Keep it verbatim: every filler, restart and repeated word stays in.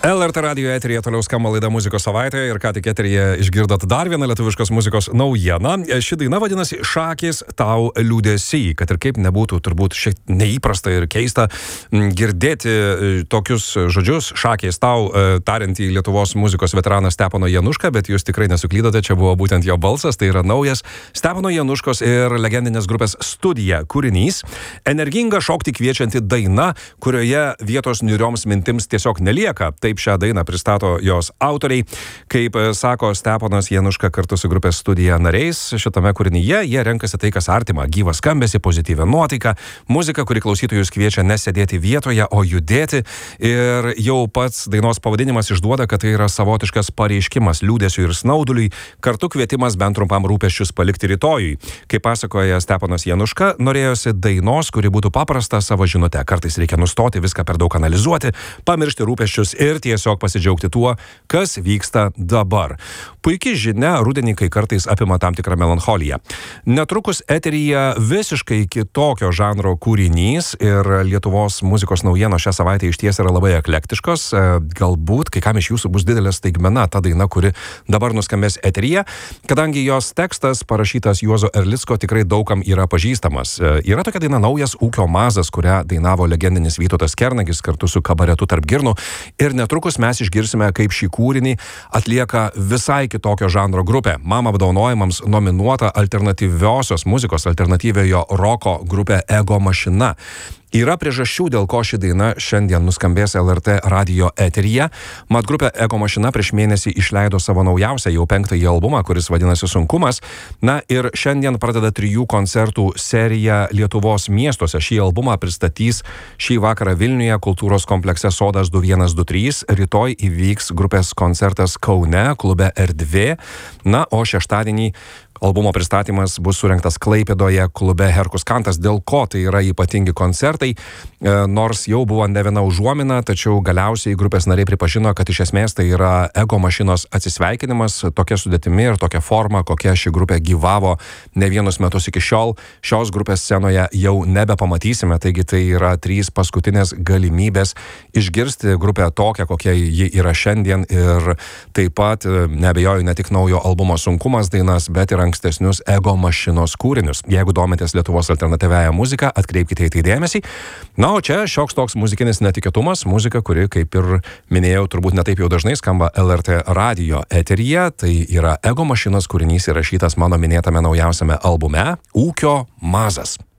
L R T radijo eteryje toliau skamba laida Muzikos savaitė ir ką tik eteryje išgirdot dar vieną lietuviškos muzikos naujieną. Ši daina vadinasi Šakės tau liūdesy, kad ir kaip nebūtų turbūt šiek neįprasta ir keista girdėti tokius žodžius Šakės tau tariant į Lietuvos muzikos veteraną Steponą Janušką, bet jūs tikrai nesuklydote, čia buvo būtent jo balsas, tai yra naujas Stepono Januškos ir legendinės grupės Studija kūrinys. Energinga šokti kviečianti daina, kurioje vietos niūrioms mintims tiesiog nelieka. Taip šią dainą pristato jos autoriai. Kaip sako Steponas Januška kartu su grupės Studija nariais, šitame kūrinyje jie renkasi tai, kas artima, gyvą skambesį, pozityvią nuotaiką, muzika, kuri klausytojus kviečia nesėdėti vietoje, o judėti. Ir jau pats dainos pavadinimas išduoda, kad tai yra savotiškas pareiškimas liūdesiui ir snauduliui, kartu kvietimas bent trumpam rūpesčius palikti rytojui. Kaip pasakoja Steponas Januška, norėjosi dainos, kuri būtų paprasta savo žinute. Kartais reikia nustoti viską per daug analizuoti, pamiršti rūpesčius ir tiesiog pasidžiaugti tuo, kas vyksta dabar. Puikiai žinia, rudenį, kai kartais apima tam tikrą melancholiją. Netrukus eteryje visiškai kitokio žanro kūrinys ir Lietuvos muzikos naujienos šią savaitę išties yra labai eklektiškos. Galbūt kai kam iš jūsų bus didelė staigmena ta daina, kuri dabar nuskambės eteryje, kadangi jos tekstas parašytas Juozo Erlicko tikrai daugam yra pažįstamas. Yra tokia daina Naujas ūkio mazas, kurią dainavo legendinis Vytautas Kernagis kartu su kabaretu Tarp girnų. Ir netrukus mes išgirsime, kaip šį kūrinį atlieka visai kitokio žanro grupė. Mama apdovanojimams nominuota alternatyviosios muzikos, alternatyviojo roko grupė Ego mašina. Yra priežasčių, dėl ko ši daina šiandien nuskambės L R T radijo eteryje. Mat grupė Ego mašina prieš mėnesį išleido savo naujausią jau penktąjį albumą, kuris vadinasi Sunkumas. Na ir šiandien pradeda trijų koncertų seriją Lietuvos miestuose. Šį albumą pristatys šį vakarą Vilniuje kultūros komplekse Sodas du vienas du trys. Rytoj įvyks grupės koncertas Kaune, klube Erdvė. Na, o šeštadienį albumo pristatymas bus surengtas Klaipėdoje klube Herkus Kantas. Dėl ko tai yra ypatingi koncertai? E, nors jau buvo ne viena užuomina, tačiau galiausiai grupės nariai pripažino, kad iš esmės tai yra Ego mašinos atsisveikinimas tokia sudėtimi ir tokia forma, kokia ši grupė gyvavo ne vienus metus iki šiol. Šios grupės scenoje jau nebepamatysime, taigi tai yra trys paskutinės galimybės išgirsti grupę tokią, kokia ji yra šiandien ir taip pat neabejoju ne tik naujo albumo Sunkumas dainas, bet ir ankstesnius Ego mašinos kūrinius. Jeigu domitės Lietuvos alternatyviąją muziką, atkreipkite į tai dėmesį. Na, o čia šioks toks muzikinis netikėtumas, muzika, kuri, kaip ir minėjau, turbūt netaip jau dažnai skamba L R T radijo eteryje. Tai yra Ego mašinos kūrinys įrašytas mano minėtame naujausiame albume Ūkio mazas.